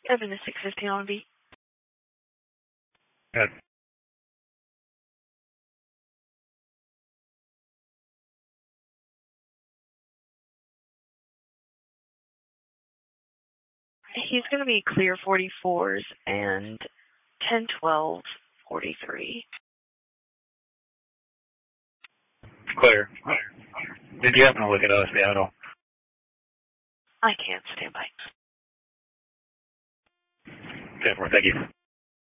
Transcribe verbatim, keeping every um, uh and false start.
Evan is six fifteen on B. Good. He's going to be clear forty-fours and ten twelve forty-three. Clear. Did you happen to look at O S B at all? I can't stand by. ten four, thank you.